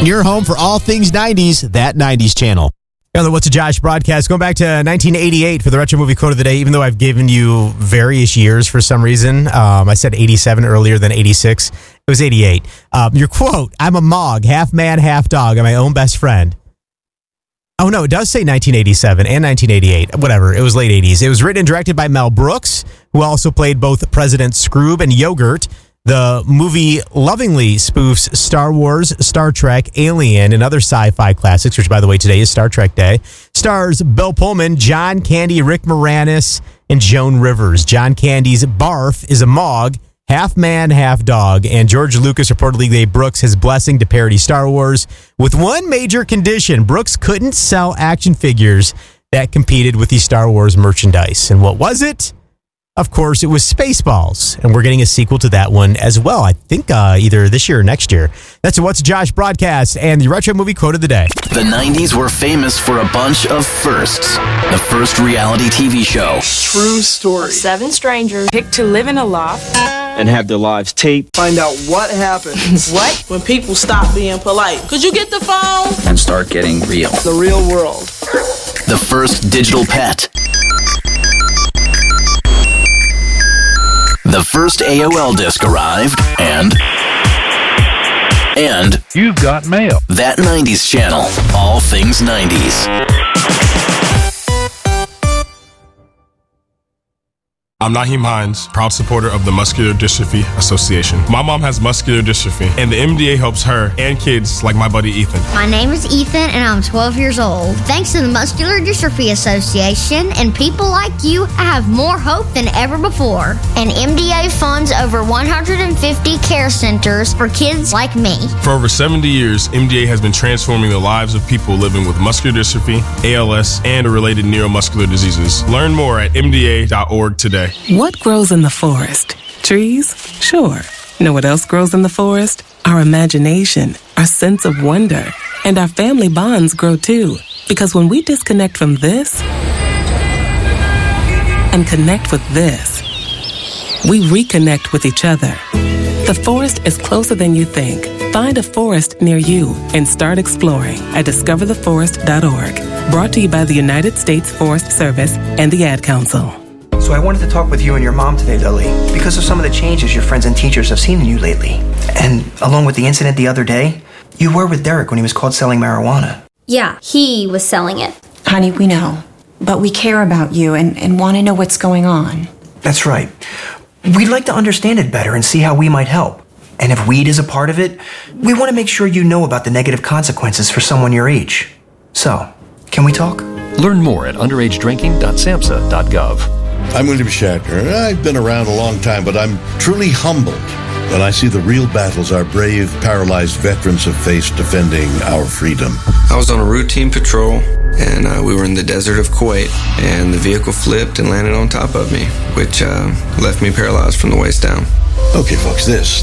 Your home for all things 90s, that 90s channel. On the What's a Josh broadcast, going back to 1988 for the Retro Movie Quote of the Day, even though I've given you various years for some reason. I said 87 earlier than 86. It was 88. Your quote, I'm a Mog, half man, half dog. I'm my own best friend. Oh, no, it does say 1987 and 1988. Whatever, it was late 80s. It was written and directed by Mel Brooks, who also played both President Scroob and Yogurt. The movie lovingly spoofs Star Wars, Star Trek, Alien, and other sci-fi classics, which, by the way, today is Star Trek Day. Stars Bill Pullman, John Candy, Rick Moranis, and Joan Rivers. John Candy's Barf is a Mog, half man, half dog, and George Lucas reportedly gave Brooks his blessing to parody Star Wars with one major condition. Brooks couldn't sell action figures that competed with the Star Wars merchandise. And what was it? Of course, it was Spaceballs, and we're getting a sequel to that one as well. I think either this year or next year. That's a What's Josh broadcast and the Retro Movie Quote of the Day. The 90s were famous for a bunch of firsts. The first reality TV show. True story. 7 strangers picked to live in a loft and have their lives taped. Find out what happens. What? When people stop being polite. Could you get the phone? And start getting real. The real world. The first digital pet. The first AOL disc arrived, and you've got mail. That 90s channel, all things 90s. I'm Naheem Hines, proud supporter of the Muscular Dystrophy Association. My mom has muscular dystrophy, and the MDA helps her and kids like my buddy Ethan. My name is Ethan, and I'm 12 years old. Thanks to the Muscular Dystrophy Association and people like you, I have more hope than ever before. And MDA funds over 150 care centers for kids like me. For over 70 years, MDA has been transforming the lives of people living with muscular dystrophy, ALS, and related neuromuscular diseases. Learn more at mda.org today. What grows in the forest? Trees? Sure. Know what else grows in the forest? Our imagination, our sense of wonder, and our family bonds grow too. Because when we disconnect from this and connect with this, we reconnect with each other. The forest is closer than you think. Find a forest near you and start exploring at discovertheforest.org. Brought to you by the United States Forest Service and the Ad Council. So I wanted to talk with you and your mom today, Lily, because of some of the changes your friends and teachers have seen in you lately. And along with the incident the other day, you were with Derek when he was caught selling marijuana. Yeah, he was selling it. Honey, we know. But we care about you and want to know what's going on. That's right. We'd like to understand it better and see how we might help. And if weed is a part of it, we want to make sure you know about the negative consequences for someone your age. So, can we talk? Learn more at underagedrinking.samhsa.gov. I'm William Shatner. I've been around a long time, but I'm truly humbled when I see the real battles our brave, paralyzed veterans have faced defending our freedom. I was on a routine patrol, and we were in the desert of Kuwait, and the vehicle flipped and landed on top of me, which left me paralyzed from the waist down. Okay, folks, this